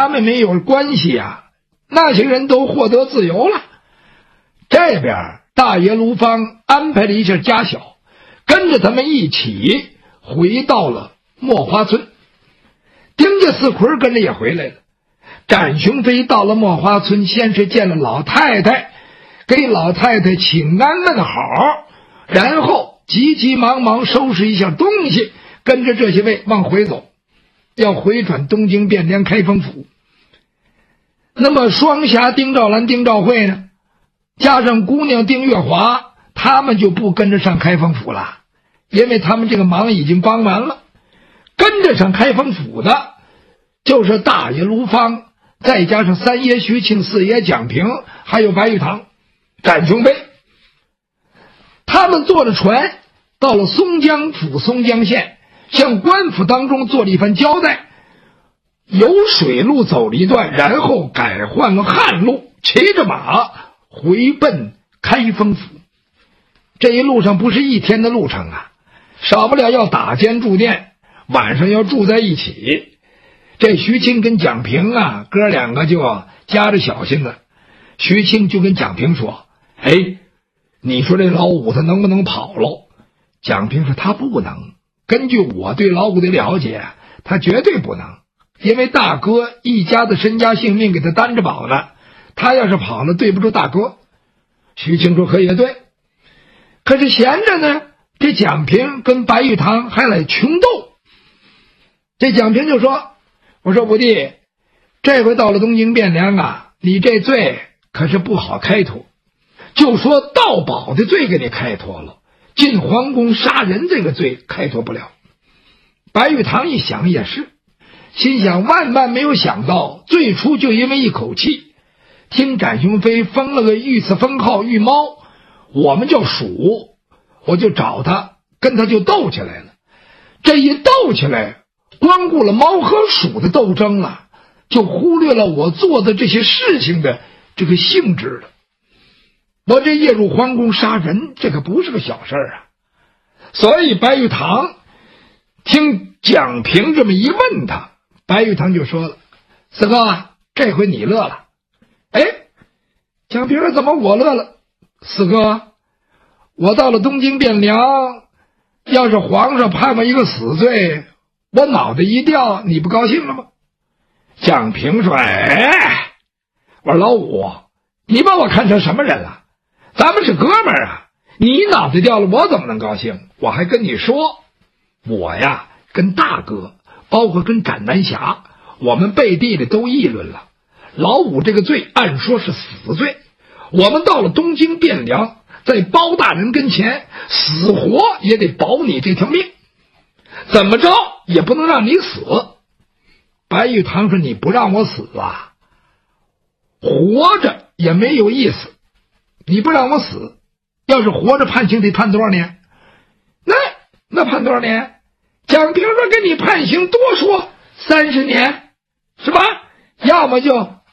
他们没有关系啊，那些人都获得自由了。这边大爷卢芳安排了一下家小，跟着他们一起回到了墨花村。丁家四奎跟着也回来了。展雄飞到了墨花村，先是见了老太太，给老太太请安问好，然后急急忙忙收拾一下东西，跟着这些位往回走，要回转东京汴梁开封府。那么双侠丁兆兰、丁兆慧呢，加上姑娘丁月华，他们就不跟着上开封府了，因为他们这个忙已经帮完了。跟着上开封府的就是大爷卢芳，再加上三爷徐庆、四爷蒋平，还有白玉堂、展雄飞。他们坐着船到了松江府松江县，向官府当中做了一番交代，由水路走了一段，然后改换了旱路，骑着马回奔开封府。这一路上不是一天的路程啊，少不了要打尖住店，晚上要住在一起。这徐庆跟蒋平啊，哥两个就夹着小心了。徐庆就跟蒋平说：“哎，你说这老五他能不能跑喽？”蒋平说：“他不能。根据我对老五的了解，他绝对不能，因为大哥一家的身家性命给他担着保呢，他要是跑了，对不住大哥。”徐庆说：“可也对。”可是闲着呢，这蒋平跟白玉堂还来穷斗。这蒋平就说：“我说五弟，这回到了东京汴梁啊，你这罪可是不好开脱。就说盗宝的罪给你开脱了，进皇宫杀人这个罪开脱不了。”白玉堂一想也是，心想万万没有想到，最初就因为一口气，听展雄飞封了个御赐封号御猫，我们叫鼠，我就找他，跟他就斗起来了。这一斗起来，光顾了猫和鼠的斗争了，就忽略了我做的这些事情的这个性质了。我这夜入皇宫杀人，这可不是个小事啊。所以白玉堂听蒋平这么一问他，白玉堂就说了：“四哥，这回你乐了。”哎，蒋平说：“怎么我乐了？”四哥，我到了东京汴梁，要是皇上判我一个死罪，我脑袋一掉，你不高兴了吗？蒋平说：“哎，我说老五，你把我看成什么人了？咱们是哥们儿啊，你脑袋掉了，我怎么能高兴？我还跟你说，我呀跟大哥，包括跟展南侠，我们背地里都议论了，老五这个罪按说是死罪，我们到了东京汴梁，在包大人跟前，死活也得保你这条命，怎么着也不能让你死。”白玉堂说：“你不让我死啊，活着也没有意思。你不让我死，要是活着判刑得判多少年？那判多少年？”蒋平说：“给你判刑多说30年，是吧？要么就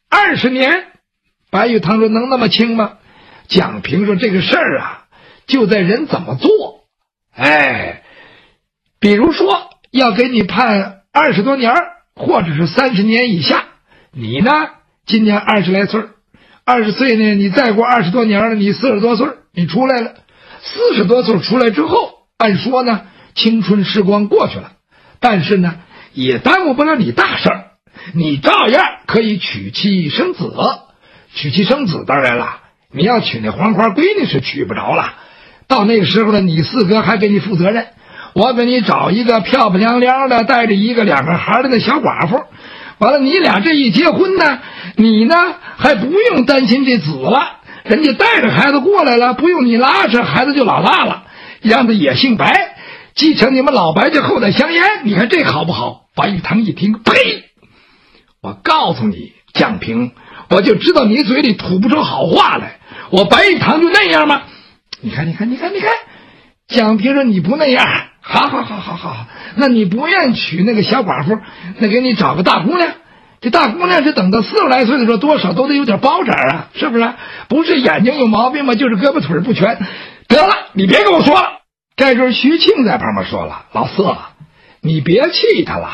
20年。”白玉堂说：“能那么轻吗？”蒋平说：“这个事儿啊，就在人怎么做。哎，比如说要给你判20多年，或者是30年以下，你呢今年20来岁，20岁呢，你再过20多年了，你40多岁，你出来了，40多岁出来之后，按说呢青春时光过去了，但是呢也耽误不了你大事儿，你照样可以娶妻生子。娶妻生子当然了，你要娶那黄花闺女是娶不着了，到那个时候呢，你四哥还给你负责任，我给你找一个漂漂亮亮的带着1个2个孩子的小寡妇，完了你俩这一结婚呢，你呢还不用担心这子了，人家带着孩子过来了，不用你拉扯，孩子就老大了，让他也姓白，继承你们老白家后代香烟，你看这好不好？白玉堂一听，呸！我告诉你蒋平，我就知道你嘴里吐不出好话来，我白玉堂就那样吗？你看，蒋平说：“你不那样，好，那你不愿娶那个小寡妇，那给你找个大姑娘。这大姑娘是等到40来岁的时候，多少都得有点包褶啊，是不是？不是眼睛有毛病吗？就是胳膊腿不全。得了，你别跟我说了。”这时候徐庆在旁边说了：“老四，你别气他了，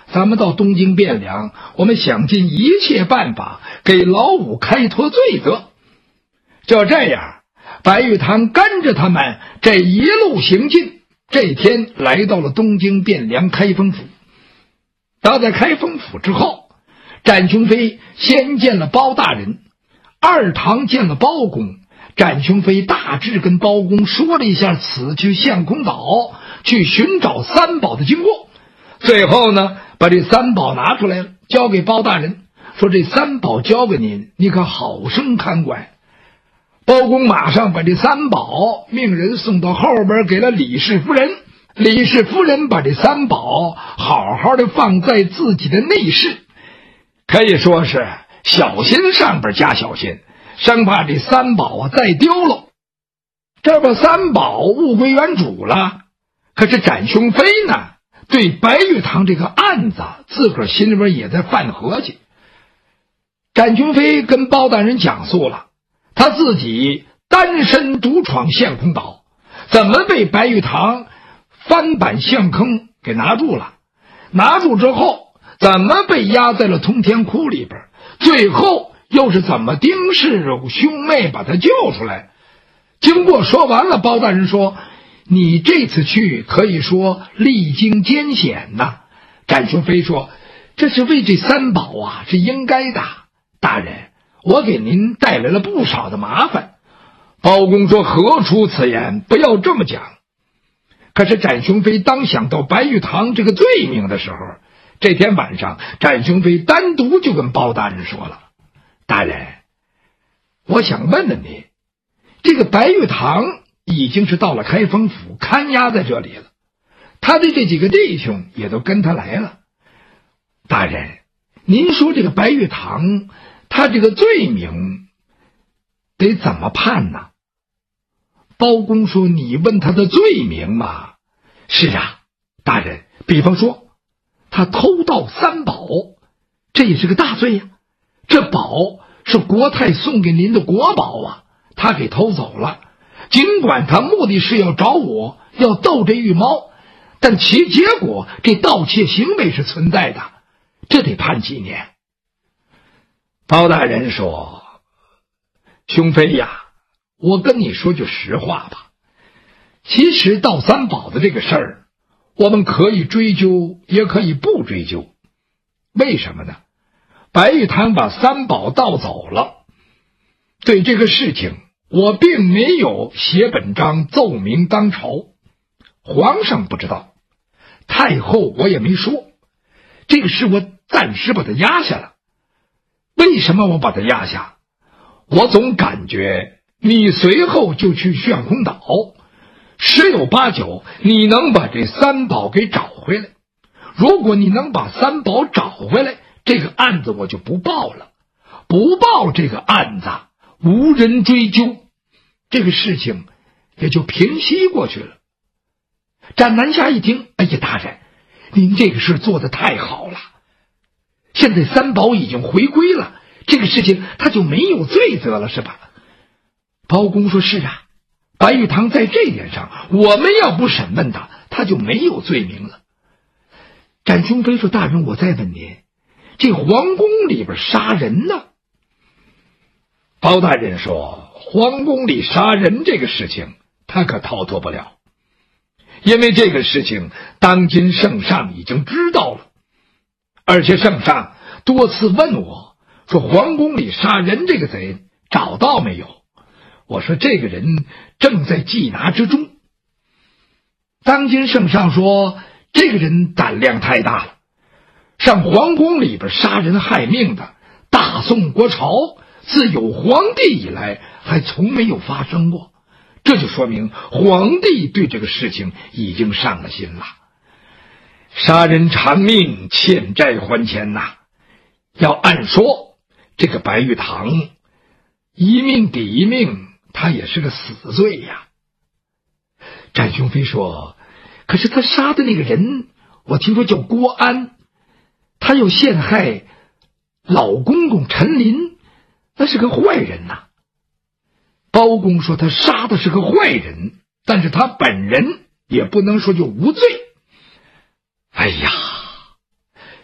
咱们到东京汴梁，我们想尽一切办法给老五开脱罪责。就这样，白玉堂跟着他们这一路行进，这天来到了东京汴梁开封府。到在开封府之后，展雄飞先见了包大人，二堂见了包公。展雄飞大致跟包公说了一下此去相空岛去寻找三宝的经过，最后呢，把这三宝拿出来了，交给包大人，说这三宝交给您，你可好生看管。包公马上把这三宝命人送到后边给了李氏夫人，李氏夫人把这三宝好好的放在自己的内室，可以说是小心上边加小心，生怕这三宝再丢了。这不三宝物归原主了，可是展雄飞呢，对白玉堂这个案子自个儿心里边也在犯合计。展雄飞跟包大人讲述了他自己单身独闯相空岛，怎么被白玉堂翻板相坑给拿住了，拿住之后怎么被压在了通天窟里边，最后又是怎么丁氏兄妹把他救出来。经过说完了，包大人说，你这次去可以说历经艰险呐。展雄飞说，这是为这三宝啊，是应该的。大人，我给您带来了不少的麻烦。包公说，何出此言，不要这么讲。可是展雄飞当想到白玉堂这个罪名的时候，这天晚上展雄飞单独就跟包大人说了，大人，我想问问你，这个白玉堂已经是到了开封府看押在这里了，他的这几个弟兄也都跟他来了。大人，您说这个白玉堂他这个罪名得怎么判呢？包公说，你问他的罪名嘛？是啊，大人，比方说他偷盗三宝，这也是个大罪呀。这宝是国太送给您的国宝啊，他给偷走了。尽管他目的是要找我，要斗这玉猫，但其结果这盗窃行为是存在的，这得判几年。包大人说，兄飞呀，我跟你说句实话吧，其实盗三宝的这个事儿，我们可以追究，也可以不追究。为什么呢？白玉堂把三宝盗走了，对这个事情我并没有写本章奏明当朝，皇上不知道，太后我也没说，这个事我暂时把它压下了。为什么我把它压下？我总感觉你随后就去旋空岛，十有八九你能把这三宝给找回来。如果你能把三宝找回来，这个案子我就不报了，不报这个案子无人追究，这个事情也就平息过去了。展南侠一听，哎呀，大人，您这个事做得太好了，现在三宝已经回归了，这个事情他就没有罪责了，是吧？包公说，是啊，白玉堂在这点上我们要不审问他，他就没有罪名了。展雄飞说，大人，我再问您，这皇宫里边杀人呢？包大人说，皇宫里杀人这个事情他可逃脱不了，因为这个事情当今圣上已经知道了，而且圣上多次问我说，皇宫里杀人这个贼找到没有？我说，这个人正在缉拿之中。当今圣上说，这个人胆量太大了，上皇宫里边杀人害命的，大宋国朝自有皇帝以来还从没有发生过，这就说明皇帝对这个事情已经上了心了。杀人偿命，欠债还钱呐。要按说，这个白玉堂一命抵一命，他也是个死罪呀。展雄飞说，可是他杀的那个人，我听说叫郭安，他又陷害老公公陈琳，那是个坏人呐。包公说，他杀的是个坏人，但是他本人也不能说就无罪。哎呀，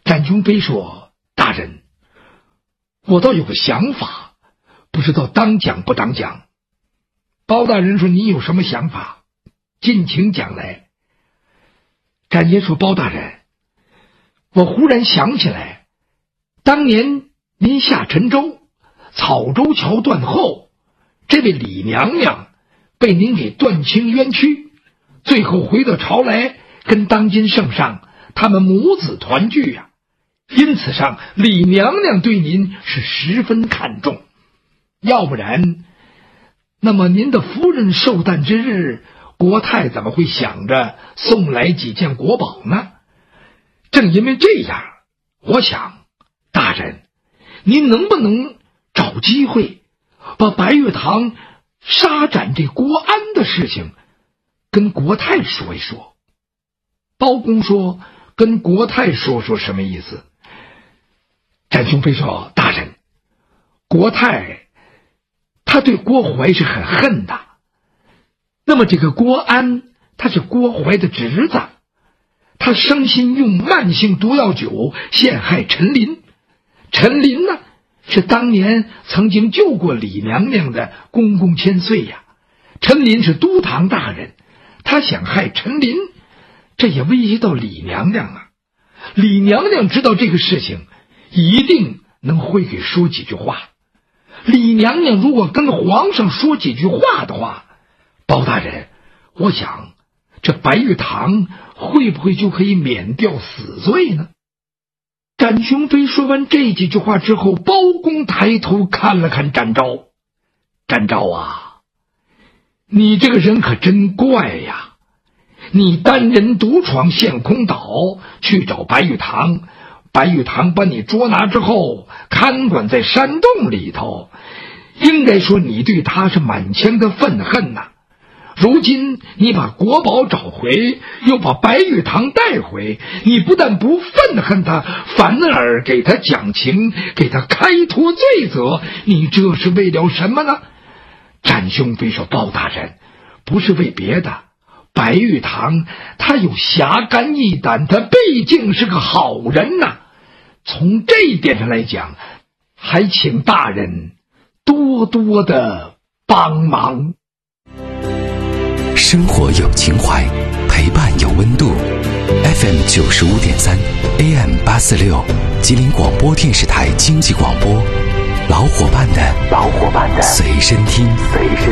展雄飞说：“大人，我倒有个想法，不知道当讲不当讲。”包大人说：“你有什么想法？尽情讲来。”展爷说：“包大人，我忽然想起来，当年您下沉舟，草洲桥断后，这位李娘娘被您给断清冤屈，最后回到朝来，跟当今圣上他们母子团聚呀。因此上，李娘娘对您是十分看重。要不然，那么您的夫人寿诞之日，国太怎么会想着送来几件国宝呢？正因为这样，我想，大人，您能不能找机会把白玉堂杀斩这国安的事情跟国太说一说？”包公说：“跟国太说说什么意思？”展雄飞说：“大人，国太他对郭槐是很恨的。那么这个郭安他是郭槐的侄子，他生心用慢性毒药酒陷害陈琳。陈琳呢，是当年曾经救过李娘娘的公公千岁呀。陈琳是都堂大人，他想害陈琳，这也威胁到李娘娘啊。李娘娘知道这个事情，一定能会给说几句话。李娘娘如果跟皇上说几句话的话，包大人，我想这白玉堂会不会就可以免掉死罪呢？”展雄飞说完这几句话之后，包公抬头看了看展昭。展昭啊，你这个人可真怪呀！你单人独闯陷空岛去找白玉堂，白玉堂把你捉拿之后看管在山洞里头，应该说你对他是满腔的愤恨呐。如今你把国宝找回，又把白玉堂带回，你不但不愤恨他，反而给他讲情，给他开脱罪责，你这是为了什么呢？展雄飞说：“包大人，不是为别的，白玉堂他有侠肝义胆，他毕竟是个好人呐。从这一点上来讲，还请大人多多的帮忙。” 生活有情怀，陪伴有温度。FM 95.3 AM 846，吉林广播电视台经济广播，老伙伴的随身听。